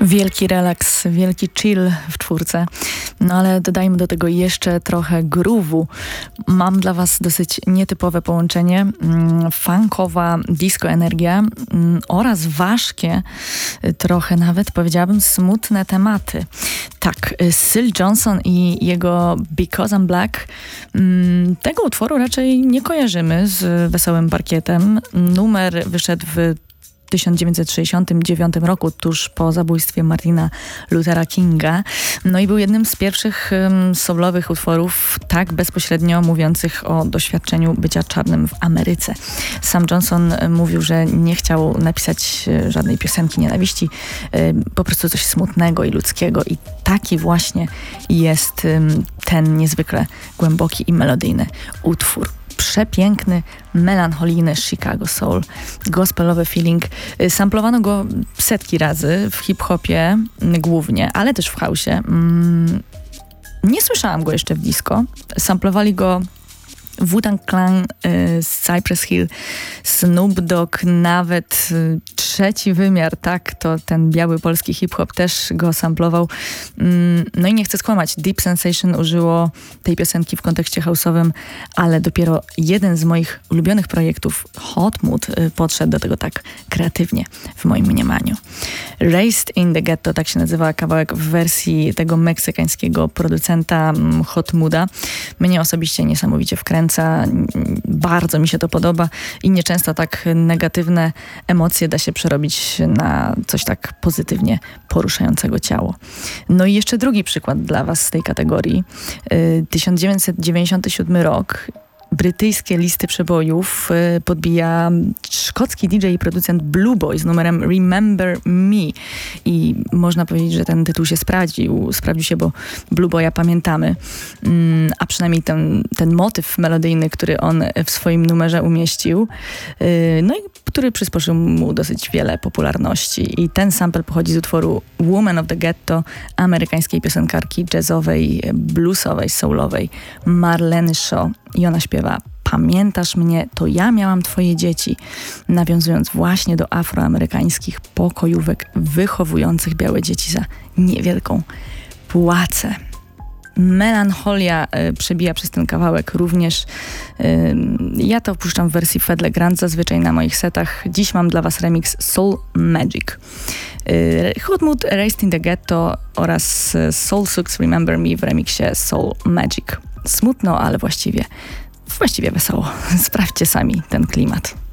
Wielki relaks, wielki chill w czwórce. No ale dodajmy do tego jeszcze trochę groove'u. Mam dla was dosyć nietypowe połączenie. Funkowa disco energia oraz ważkie, trochę nawet powiedziałabym smutne tematy. Tak, Syl Johnson i jego Because I'm Black. Tego utworu raczej nie kojarzymy z wesołym parkietem. Numer wyszedł w 1969 roku, tuż po zabójstwie Martina Luthera Kinga. No i był jednym z pierwszych soulowych utworów tak bezpośrednio mówiących o doświadczeniu bycia czarnym w Ameryce. Sam Johnson mówił, że nie chciał napisać żadnej piosenki nienawiści, po prostu coś smutnego i ludzkiego. I taki właśnie jest ten niezwykle głęboki i melodyjny utwór. Przepiękny, melancholijny Chicago Soul, gospelowy feeling. Samplowano go setki razy w hip-hopie głównie, ale też w house'ie. Nie słyszałam go jeszcze w disco. Samplowali go Wu-Tang Clan, Cypress Hill, Snoop Dogg, nawet Trzeci Wymiar, tak, to ten biały polski hip-hop też go samplował. No i nie chcę skłamać, Deep Sensation użyło tej piosenki w kontekście house'owym, ale dopiero jeden z moich ulubionych projektów, Hot Mood, podszedł do tego tak kreatywnie w moim mniemaniu. Raised in the Ghetto, tak się nazywa kawałek w wersji tego meksykańskiego producenta Hot Mooda. Mnie osobiście niesamowicie wkręca. Bardzo mi się to podoba i nieczęsto tak negatywne emocje da się przerobić na coś tak pozytywnie poruszającego ciało. No i jeszcze drugi przykład dla was z tej kategorii. 1997 rok. Brytyjskie listy przebojów podbija szkocki DJ i producent Blue Boy z numerem Remember Me. I można powiedzieć, że ten tytuł się sprawdził się, bo Blue Boya pamiętamy. A przynajmniej ten motyw melodyjny, który on w swoim numerze umieścił. No i który przyspożył mu dosyć wiele popularności. I ten sample pochodzi z utworu Woman of the Ghetto amerykańskiej piosenkarki jazzowej, bluesowej, soulowej Marleny Shaw. I ona śpiewa: pamiętasz mnie, to ja miałam twoje dzieci, nawiązując właśnie do afroamerykańskich pokojówek wychowujących białe dzieci za niewielką płacę. Melancholia przebija przez ten kawałek również. Ja to puszczam w wersji Fedle Grand zazwyczaj na moich setach. Dziś mam dla was remix Soul Magic. Hot Mood, Raised in the Ghetto oraz Soul Sux Remember Me w remiksie Soul Magic. Smutno, ale właściwie wesoło. Sprawdźcie sami ten klimat.